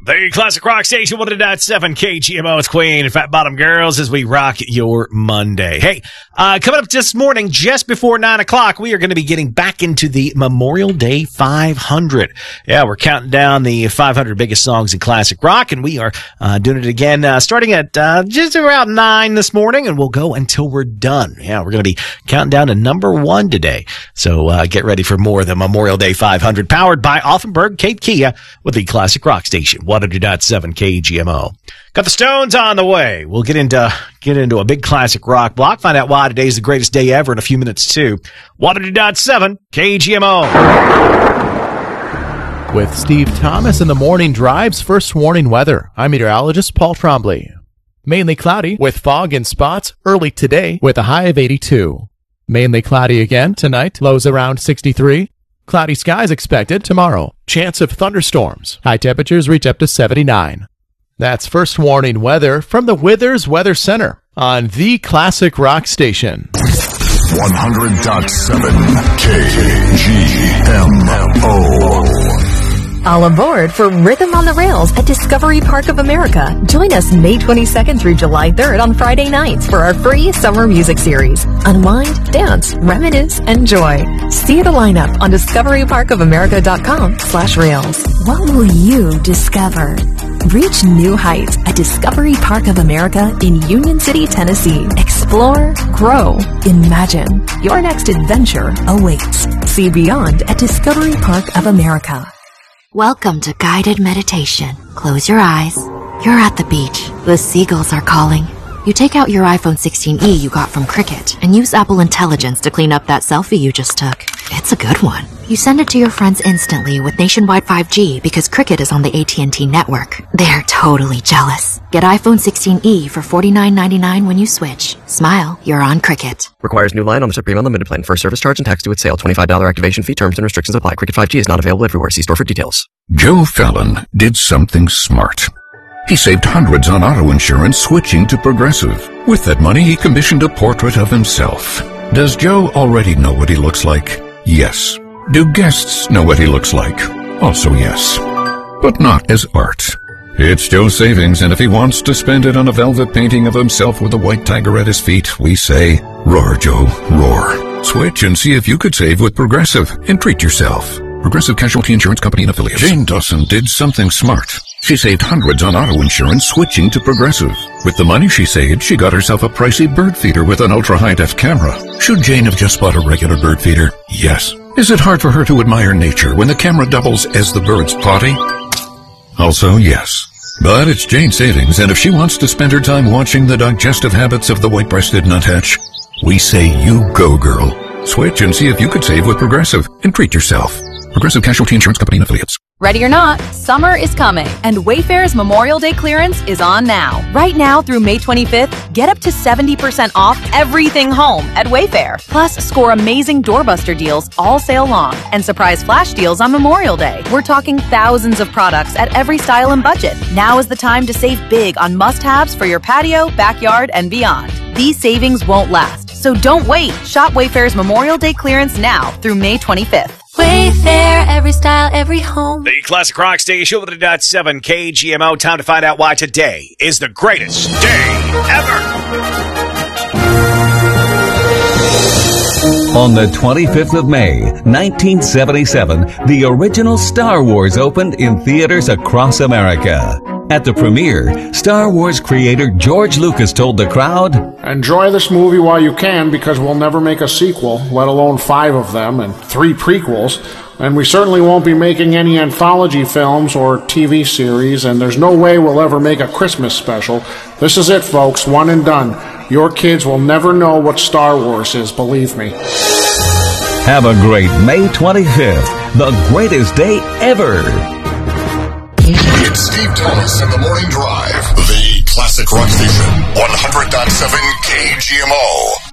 The Classic Rock Station, 100.7 KGMO. It's Queen and Fat Bottom Girls as we rock your Monday. Hey, coming up this morning, just before 9 o'clock, we are going to be getting back into the Memorial Day 500. Yeah, we're counting down the 500 biggest songs in classic rock, and we are doing it again starting at just around 9 this morning, and we'll go until we're done. Yeah, we're going to be counting down to number 1 today. So get ready for more of the Memorial Day 500, powered by Offenburg Cape Kia with the Classic Rock Station. 100.7 KGMO. Got the Stones on the way. We'll get into a big classic rock block. Find out why today's the greatest day ever in a few minutes too. 100.7 KGMO. With Steve Thomas in the morning drive's first warning weather, I'm meteorologist Paul Trombley. Mainly cloudy with fog and spots early today with a high of 82. Mainly cloudy again tonight, lows around 63. Cloudy skies expected tomorrow. Chance of thunderstorms. High temperatures reach up to 79. That's first warning weather from the Withers Weather Center on the Classic Rock Station. 100.7 KGMO. All aboard for Rhythm on the Rails at Discovery Park of America. Join us May 22nd through July 3rd on Friday nights for our free summer music series. Unwind, dance, reminisce, enjoy. See the lineup on discoveryparkofamerica.com/rails. What will you discover? Reach new heights at Discovery Park of America in Union City, Tennessee. Explore, grow, imagine. Your next adventure awaits. See beyond at Discovery Park of America. Welcome to guided meditation. Close your eyes. You're at the beach. The seagulls are calling. You take out your iPhone 16e you got from Cricket and use Apple Intelligence to clean up that selfie you just took. It's a good one. You send it to your friends instantly with nationwide 5G because Cricket is on the AT&T network. They're totally jealous. Get iPhone 16e for $49.99 when you switch. Smile, you're on Cricket. Requires new line on the Supreme Unlimited plan. First service charge and tax due at sale. $25 activation fee. Terms and restrictions apply. Cricket 5G is not available everywhere. See store for details. Joe Fallon did something smart. He saved hundreds on auto insurance switching to Progressive. With that money, he commissioned a portrait of himself. Does Joe already know what he looks like? Yes. Do guests know what he looks like? Also yes. But not as art. It's Joe's savings, and if he wants to spend it on a velvet painting of himself with a white tiger at his feet, we say, roar, Joe, roar. Switch and see if you could save with Progressive and treat yourself. Progressive Casualty Insurance Company and Affiliates. Jane Dawson did something smart. She saved hundreds on auto insurance switching to Progressive. With the money she saved, she got herself a pricey bird feeder with an ultra-high-def camera. Should Jane have just bought a regular bird feeder? Yes. Is it hard for her to admire nature when the camera doubles as the bird's potty? Also, yes. But it's Jane's savings, and if she wants to spend her time watching the digestive habits of the white-breasted nuthatch, we say you go, girl. Switch and see if you could save with Progressive and treat yourself. Progressive Casualty Insurance Company and Affiliates. Ready or not, summer is coming, and Wayfair's Memorial Day clearance is on now. Right now through May 25th, get up to 70% off everything home at Wayfair. Plus, score amazing doorbuster deals all sale long and surprise flash deals on Memorial Day. We're talking thousands of products at every style and budget. Now is the time to save big on must-haves for your patio, backyard, and beyond. These savings won't last, so don't wait. Shop Wayfair's Memorial Day clearance now through May 25th. Wayfair, every style, every home. The Classic Rock Station, 100.7 KGMO. Time to find out why today is the greatest day ever. On the 25th of May, 1977, the original Star Wars opened in theaters across America. At the premiere, Star Wars creator George Lucas told the crowd, "Enjoy this movie while you can, because we'll never make a sequel, let alone 5 of them and 3 prequels. And we certainly won't be making any anthology films or TV series, and there's no way we'll ever make a Christmas special. This is it, folks, one and done. Your kids will never know what Star Wars is, believe me." Have a great May 25th, the greatest day ever. It's Steve Thomas in the Morning Drive. The Classic Rock Station. 100.7 KGMO.